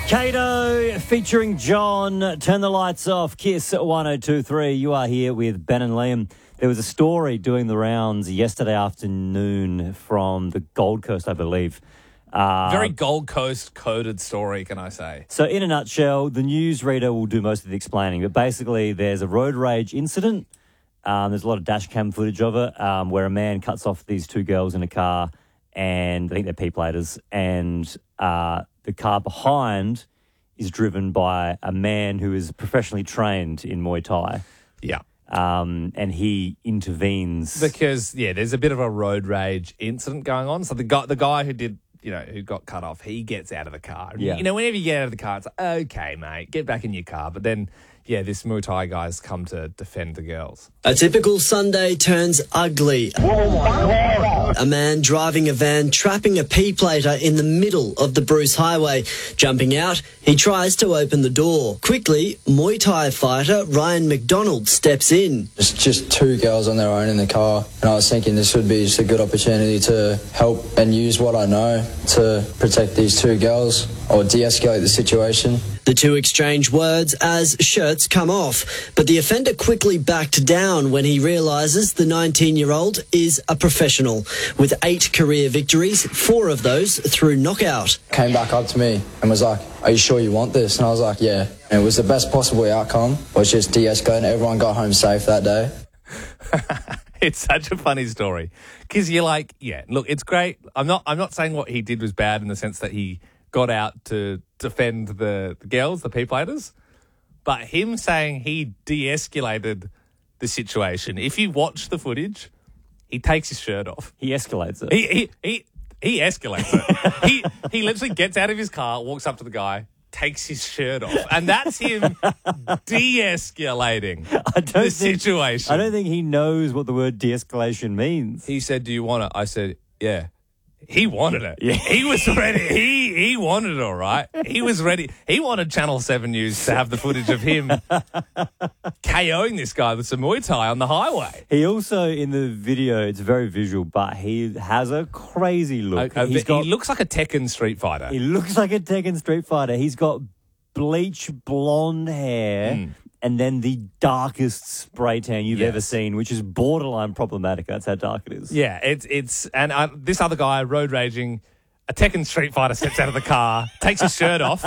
Kato featuring John. Turn the lights off. Kiss 102.3. You are here with Ben and Liam. There was a story doing the rounds yesterday afternoon from the Gold Coast, I believe. Very Gold Coast coded story, can I say? So in a nutshell, the newsreader will do most of the explaining. But basically, there's a road rage incident. There's a lot of dash cam footage of it where a man cuts off these two girls in a car, and I think they're P-platers, and the car behind is driven by a man who is professionally trained in Muay Thai. Yeah. And he intervenes. Because, there's a bit of a road rage incident going on. So the guy who did, who got cut off, he gets out of the car. Yeah. Whenever you get out of the car, it's like, okay, mate, get back in your car. But then, this Muay Thai guy's come to defend the girls. A typical Sunday turns ugly. A man driving a van trapping a P-plater in the middle of the Bruce Highway. Jumping out, he tries to open the door. Quickly, Muay Thai fighter Ryan McDonald steps in. It's just two girls on their own in the car, and I was thinking this would be just a good opportunity to help and use what I know to protect these two girls or de-escalate the situation. The two exchange words as shirts come off, but the offender quickly backed down when he realises the 19-year-old is a professional. With 8 career victories, 4 of those through knockout. Came back up to me and was like, "Are you sure you want this?" And I was like, "Yeah." And it was the best possible outcome. It was just de-escalating. Everyone got home safe that day. It's such a funny story because you're like, look, it's great. I'm not saying what he did was bad in the sense that he got out to defend the girls, the P-platers, but him saying he de-escalated the situation. If you watch the footage, he takes his shirt off. He escalates it. He escalates it. He literally gets out of his car, walks up to the guy, takes his shirt off, and that's him de-escalating the situation. I don't think he knows what the word de-escalation means. He said, "Do you want it?" I said, "Yeah." He wanted it. Yeah. He was ready. He wanted it, all right. He was ready. He wanted Channel 7 News to have the footage of him KOing this guy with some Muay Thai on the highway. He also, in the video, it's very visual, but he has a crazy look. He looks like a Tekken Street Fighter. He looks like a Tekken Street Fighter. He's got bleach blonde hair and then the darkest spray tan you've ever seen, which is borderline problematic. That's how dark it is. Yeah, it's and this other guy, road raging, a Tekken Street Fighter steps out of the car, takes his shirt off,